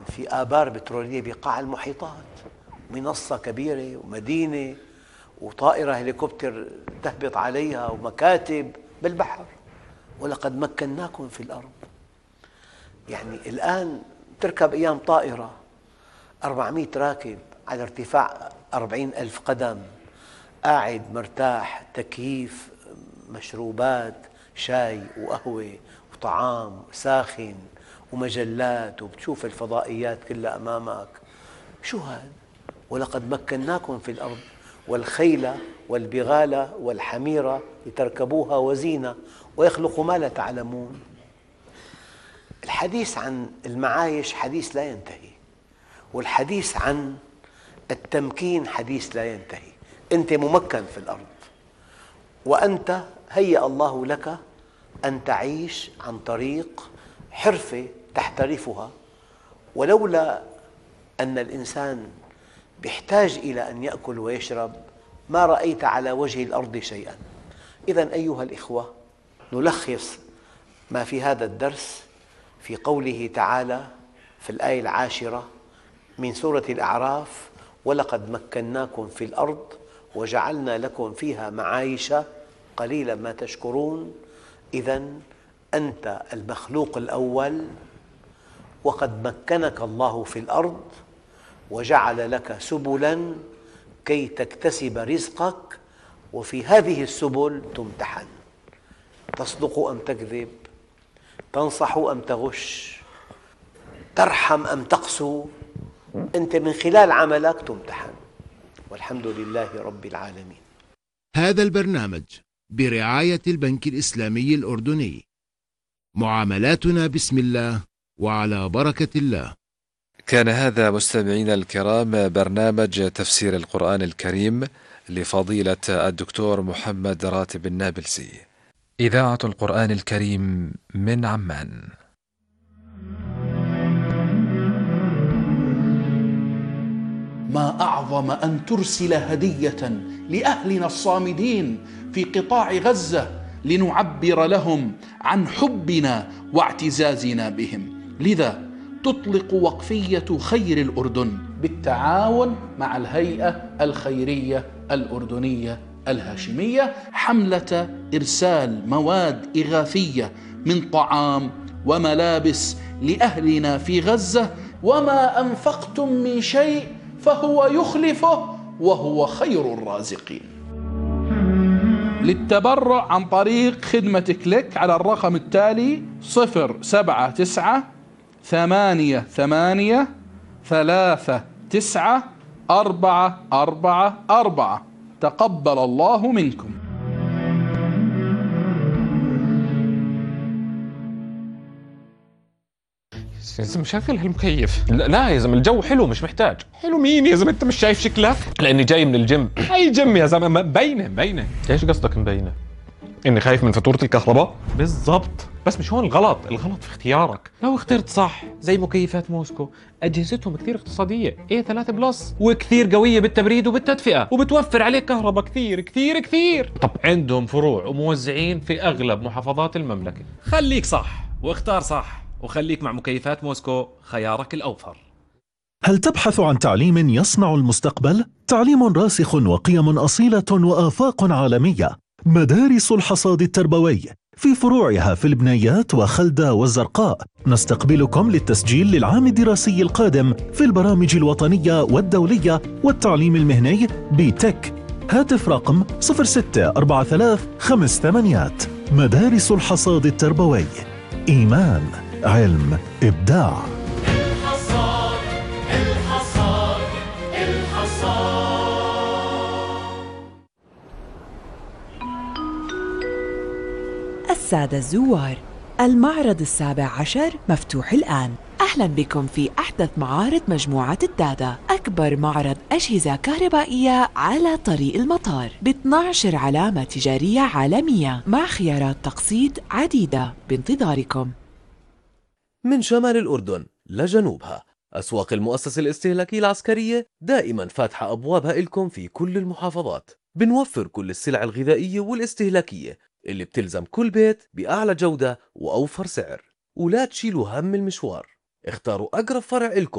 في آبار بترولية بقاع المحيطات، منصة كبيرة ومدينة وطائرة هليكوبتر تهبط عليها ومكاتب بالبحر. ولقد مكناكم في الأرض. يعني الآن تركب أيام طائرة 400 راكب على ارتفاع 40,000 قدم، قاعد مرتاح، تكييف، مشروبات، شاي وقهوة وطعام ساخن ومجلات، وبتشوف الفضائيات كلها أمامك. شو هذا؟ ولقد مكناكم في الأرض والخيل والبغال والحمير لتركبوها وزينة ويخلق ما لا تعلمون. الحديث عن المعايش حديث لا ينتهي، والحديث عن التمكين حديث لا ينتهي. أنت ممكن في الأرض، وأنت هيأ الله لك أن تعيش عن طريق حرفة تحترفها، ولولا أن الإنسان يحتاج إلى أن يأكل ويشرب ما رأيت على وجه الأرض شيئا. إذن أيها الإخوة، نلخص ما في هذا الدرس في قوله تعالى في الآية 10 من سورة الأعراف: ولقد مكناكم في الأرض وجعلنا لكم فيها معايش قليلا ما تشكرون. إذن أنت المخلوق الأول، وقد مكنك الله في الأرض وجعل لك سبلا كي تكتسب رزقك، وفي هذه السبل تمتحن: تصدق أم تكذب، تنصح أم تغش، ترحم أم تقسو. أنت من خلال عملك تمتحن، والحمد لله رب العالمين. هذا البرنامج برعاية البنك الإسلامي الأردني. معاملاتنا بسم الله وعلى بركة الله. كان هذا مستمعينا الكرام برنامج تفسير القرآن الكريم لفضيلة الدكتور محمد راتب النابلسي، إذاعة القرآن الكريم من عمان. ما أعظم أن ترسل هدية لأهلنا الصامدين في قطاع غزة لنعبر لهم عن حبنا واعتزازنا بهم. لذا تطلق وقفية خير الأردن بالتعاون مع الهيئة الخيرية الأردنية الهاشمية حملة إرسال مواد إغاثية من طعام وملابس لأهلنا في غزة. وما أنفقتم من شيء فهو يخلفه وهو خير الرازقين. للتبرع عن طريق خدمة كليك على الرقم التالي: 07938394444. تقبل الله منكم. يا زلمة شغل هالمكيف. لا يا زلمة الجو حلو، مش محتاج. حلو مين يا زلمة؟ انت مش شايف شكلك؟ لاني جاي من الجيم. اي جيم يا زلمة؟ مبينة. ايش قصدك مبينة؟ اني خايف من فاتورة الكهرباء؟ بالضبط، بس مش هون الغلط في اختيارك. لو اخترت صح زي مكيفات موسكو، اجهزتهم كثير اقتصادية، A3 بلس، وكثير قوية بالتبريد وبالتدفئة، وبتوفر عليك كهرباء كثير. طب عندهم فروع وموزعين في اغلب محافظات المملكة. خليك صح واختار صح، وخليك مع مكيفات موسكو، خيارك الأوفر. هل تبحث عن تعليم يصنع المستقبل؟ تعليم راسخ وقيم أصيلة وآفاق عالمية. مدارس الحصاد التربوي في فروعها في البنيات وخلدة والزرقاء. نستقبلكم للتسجيل للعام الدراسي القادم في البرامج الوطنية والدولية والتعليم المهني بتك. هاتف رقم 064358. مدارس الحصاد التربوي، إيمان، علم، إبداع. السادة الزوار، المعرض 17 مفتوح الآن. أهلا بكم في أحدث معارض مجموعة الدادا، أكبر معرض أجهزة كهربائية على طريق المطار، ب12 علامة تجارية عالمية مع خيارات تقسيط عديدة بانتظاركم. من شمال الأردن لجنوبها، أسواق المؤسسة الاستهلاكية العسكرية دائما فاتحة أبوابها إلكم في كل المحافظات. بنوفر كل السلع الغذائية والاستهلاكية اللي بتلزم كل بيت بأعلى جودة وأوفر سعر، ولا تشيلوا هم المشوار. اختاروا أقرب فرع إلكم